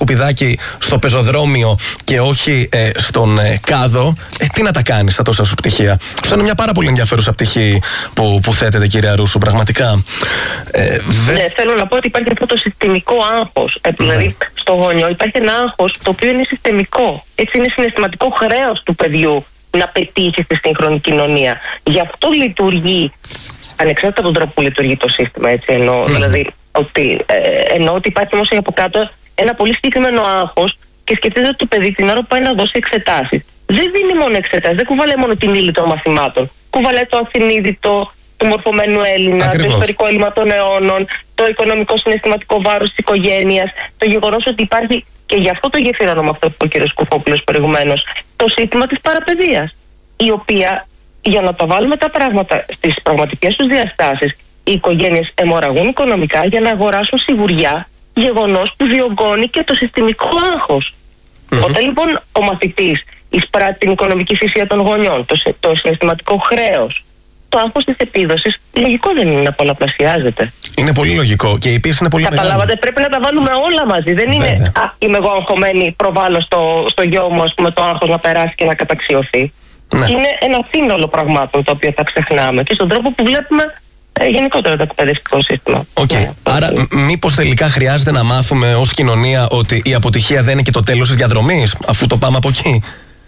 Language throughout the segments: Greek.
σκουπιδάκι στο πεζοδρόμιο και όχι στον κάδο, τι να τα κάνεις στα τόσα σου πτυχία. Αυτό είναι μια πάρα πολύ ενδιαφέρουσα πτυχή που θέτεται, κυρία Ρούσου, πραγματικά. Ναι, θέλω να πω ότι υπάρχει αυτό το συστημικό άγχος. Δηλαδή, στο γονιό υπάρχει ένα άγχος το οποίο είναι συστημικό. Έτσι, είναι συναισθηματικό χρέος του παιδιού να πετύχει στη σύγχρονη κοινωνία. Γι' αυτό λειτουργεί, ανεξάρτητα από τον τρόπο που λειτουργεί το σύστημα, έτσι εννοώ. Δηλαδή, εννοώ ότι υπάρχει όμως από κάτω ένα πολύ συγκεκριμένο άγχος και σκεφτείτε ότι το παιδί την ώρα που πάει να δώσει εξετάσεις, δεν δίνει μόνο εξετάσεις, δεν κουβαλάει μόνο την ύλη των μαθημάτων. Κουβαλάει το ασυνείδητο του μορφωμένου Έλληνα, Ακριβώς. το ιστορικό έλλειμμα των αιώνων, το οικονομικό συναισθηματικό βάρος της οικογένειας, το γεγονός ότι υπάρχει, και γι' αυτό το γεφυρώνω με αυτό που είπε ο κ. Σκουφόπουλος προηγουμένως, το σύστημα της παραπαιδείας, η οποία, για να τα βάλουμε τα πράγματα στις πραγματικές τους διαστάσεις, οι οικογένειες αιμορραγούν οικονομικά για να αγοράσουν σιγουριά, γεγονός που διωγγώνει και το συστημικό άγχος. Όταν λοιπόν ο μαθητής εισπράττει την οικονομική θυσία των γονιών, το συναισθηματικό χρέος, το άγχος της επίδοσης, λογικό δεν είναι να πολλαπλασιάζεται. Είναι πολύ λογικό και επίσης είναι πολύ μεγάλο. Καταλάβατε, πρέπει να τα βάλουμε όλα μαζί. Δεν είναι είμαι εγώ αγχωμένη, προβάλλω στο γιο μου, ας πούμε, το άγχος να περάσει και να καταξιωθεί. Ναι. Είναι ένα σύνολο πραγμάτων τα οποία τα ξεχνάμε και στον τρόπο που βλέπουμε γενικότερα το εκπαιδευτικό σύστημα. Ναι. Άρα, μήπως τελικά χρειάζεται να μάθουμε ως κοινωνία ότι η αποτυχία δεν είναι και το τέλος της διαδρομής, αφού το πάμε από εκεί?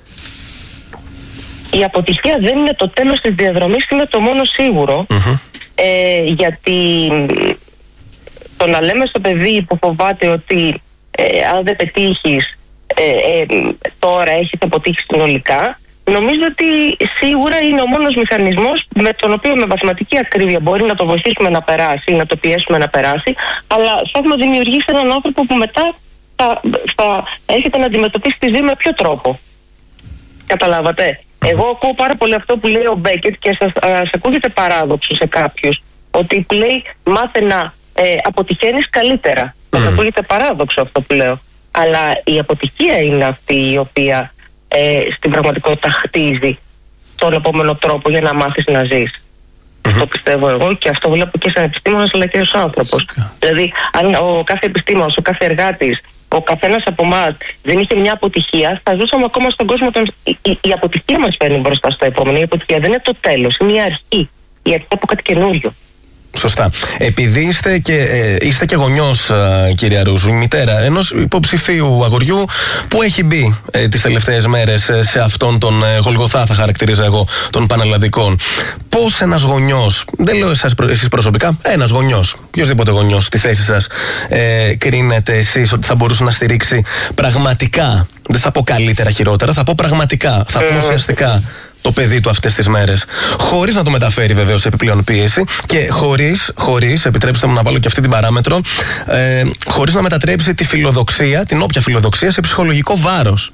Η αποτυχία δεν είναι το τέλος της διαδρομής, είναι το μόνο σίγουρο. Γιατί το να λέμε στο παιδί που φοβάται ότι αν δεν πετύχεις τώρα έχεις αποτύχει συνολικά, νομίζω ότι σίγουρα είναι ο μόνος μηχανισμός με τον οποίο με βαθματική ακρίβεια μπορεί να το βοηθήσουμε να περάσει, να το πιέσουμε να περάσει, αλλά θα έχουμε δημιουργήσει έναν άνθρωπο που μετά θα έχετε να αντιμετωπίσει τη ζωή με ποιο τρόπο. Καταλάβατε? Εγώ ακούω πάρα πολύ αυτό που λέει ο Μπέκετ και σας ακούγεται παράδοξο σε κάποιους, ότι που λέει μάθε να αποτυχαίνεις καλύτερα. Σας ακούγεται παράδοξο αυτό που λέω. Αλλά η αποτυχία είναι αυτή η οποία στην πραγματικότητα χτίζει τον επόμενο τρόπο για να μάθεις να ζεις. Αυτό πιστεύω εγώ και αυτό βλέπω και σαν επιστήμονας αλλά και ως άνθρωπος. Δηλαδή, αν ο κάθε επιστήμονας, ο κάθε εργάτης, ο καθένας από εμάς δεν είχε μια αποτυχία, θα ζούσαμε ακόμα στον κόσμο. Η αποτυχία μας φέρνει μπροστά στο επόμενο. Η αποτυχία δεν είναι το τέλος, είναι η αρχή. Η αρχή από κάτι καινούριο. Σωστά. Επειδή είστε και γονιός, κυρία Ρούσου, μητέρα ενός υποψηφίου αγοριού που έχει μπει τις τελευταίες μέρες σε αυτόν τον Γολγοθά, θα χαρακτηρίζα εγώ, των πανελλαδικών. Πώς ένας γονιός, δεν λέω εσείς προσωπικά, ένας γονιός, οποιοσδήποτε γονιός στη θέση σας, κρίνετε εσείς ότι θα μπορούσε να στηρίξει πραγματικά, δεν θα πω καλύτερα χειρότερα, θα πω πραγματικά, θα πω ουσιαστικά το παιδί του αυτές τις μέρες, χωρίς να το μεταφέρει βεβαίως σε επιπλέον πίεση και χωρίς, επιτρέψτε μου να βάλω και αυτή την παράμετρο, χωρίς να μετατρέψει τη φιλοδοξία, την όποια φιλοδοξία, σε ψυχολογικό βάρος?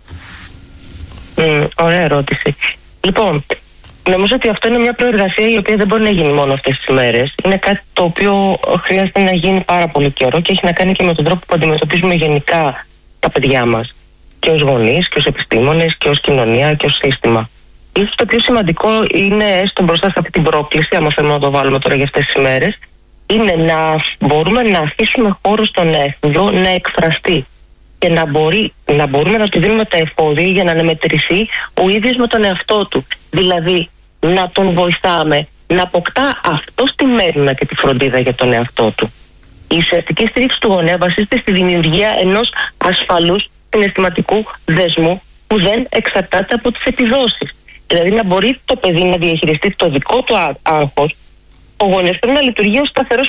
Ωραία ερώτηση. Λοιπόν, νομίζω ότι αυτό είναι μια προεργασία η οποία δεν μπορεί να γίνει μόνο αυτές τις μέρες. Είναι κάτι το οποίο χρειάζεται να γίνει πάρα πολύ καιρό και έχει να κάνει και με τον τρόπο που αντιμετωπίζουμε γενικά τα παιδιά μας. Και ως γονείς, και ως επιστήμονες, και ως κοινωνία, και ως σύστημα. Ίσως το πιο σημαντικό είναι, έστω μπροστά σε αυτή την πρόκληση, άμα θέλουμε να το βάλουμε τώρα για αυτές τις ημέρες, είναι να μπορούμε να αφήσουμε χώρο στον έφηβο να εκφραστεί και να μπορούμε να του δίνουμε τα εφόδια για να αναμετρηθεί ο ίδιος με τον εαυτό του. Δηλαδή, να τον βοηθάμε να αποκτά αυτό τη μέρημνα και τη φροντίδα για τον εαυτό του. Η ουσιαστική στήριξη του γονέα βασίζεται στη δημιουργία ενός ασφαλούς συναισθηματικού δεσμού που δεν εξαρτάται από τις επιδόσεις. Δηλαδή να μπορεί το παιδί να διαχειριστεί το δικό του άγχος. Ο γονέας πρέπει να λειτουργεί ως σταθερός